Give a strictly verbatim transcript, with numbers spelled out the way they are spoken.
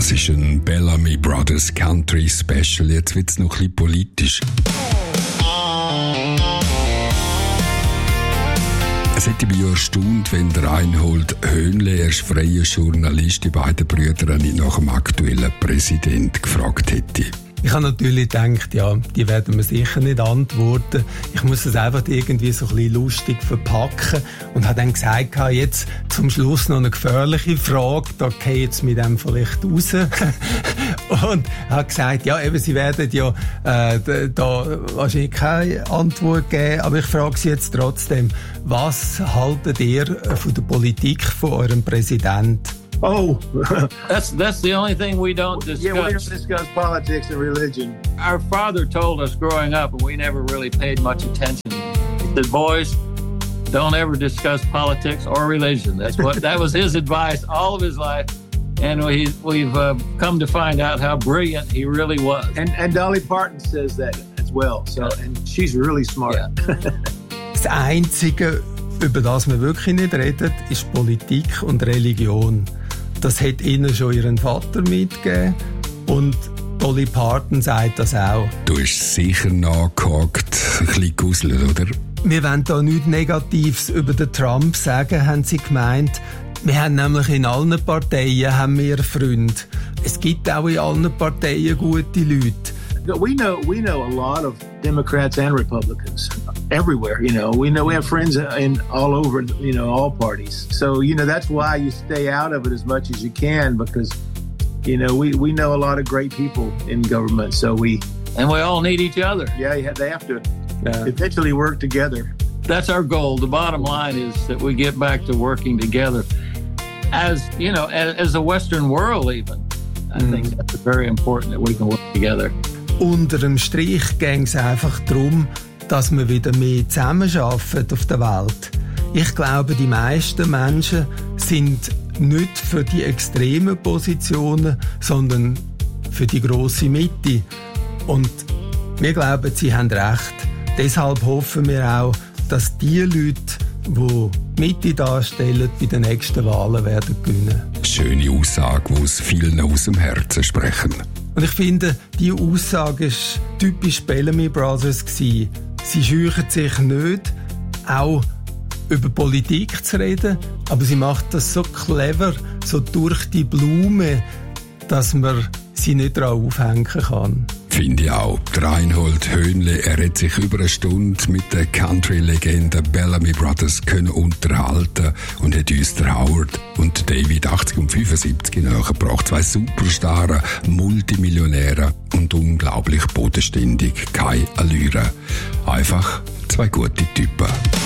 Das ist ein Bellamy Brothers Country Special. Jetzt wird's noch ein bisschen politisch. Es hätte mich ja erstaunt, wenn der Reinhold Höhnle, er ist freier Journalist, die beiden Brüder nicht nach dem aktuellen Präsident gefragt hätte. Ich habe natürlich gedacht, ja, die werden mir sicher nicht antworten. Ich muss das einfach irgendwie so ein bisschen lustig verpacken und habe dann gesagt, jetzt zum Schluss noch eine gefährliche Frage, da gehe ich jetzt mit dem vielleicht raus. Und habe gesagt, ja, eben, sie werden ja äh, da wahrscheinlich keine Antwort geben, aber ich frage Sie jetzt trotzdem, was haltet ihr von der Politik von eurem Präsidenten? Oh, that's that's the only thing we don't discuss. Yeah, we don't discuss politics and religion. Our father told us growing up, and we never really paid much attention. He said, "Boys, don't ever discuss politics or religion." That's what that was his advice all of his life, and we we've uh, come to find out how brilliant he really was. And and Dolly Parton says that as well. So and she's really smart. Yeah. Das Einzige, über das wir wirklich nicht reden, ist Politik und Religion. Das hat ihnen schon ihren Vater mitgegeben und Dolly Parton sagt das auch. Du hast sicher nachgehakt, ein bisschen gruselt, oder? Wir wollen da nichts Negatives über den Trump sagen, haben sie gemeint. Wir haben nämlich in allen Parteien haben wir Freunde. Es gibt auch in allen Parteien gute Leute. We know we know a lot of Democrats and Republicans everywhere. You know, we know we have friends in all over. You know, all parties. So you know that's why you stay out of it as much as you can because you know we, we know a lot of great people in government. So we and we all need each other. Yeah, yeah they have to uh, eventually work together. That's our goal. The bottom line is that we get back to working together, as you know, as, as a Western world. Even I mm. think that's very important that we can work together. Unter dem Strich ging es einfach darum, dass wir wieder mehr zusammenarbeiten auf der Welt. Ich glaube, die meisten Menschen sind nicht für die extremen Positionen, sondern für die grosse Mitte. Und wir glauben, sie haben recht. Deshalb hoffen wir auch, dass die Leute, die Mitte darstellen, bei den nächsten Wahlen werden gewinnen. Schöne Aussage, die aus vielen aus dem Herzen sprechen. Und ich finde, diese Aussage war typisch Bellamy Brothers gewesen. Sie scheuchen sich nicht, auch über Politik zu reden, aber sie macht das so clever, so durch die Blume, dass man sie nicht daran aufhängen kann. Finde ich auch. Der Reinhold Höhnle, er hat sich über eine Stunde mit der Country-Legende Bellamy Brothers können unterhalten und hat uns der Howard und David achtzig und fünfundsiebzig nachgebracht. Zwei Superstars, Multimillionäre und unglaublich bodenständig. Keine Allüre. Einfach zwei gute Typen.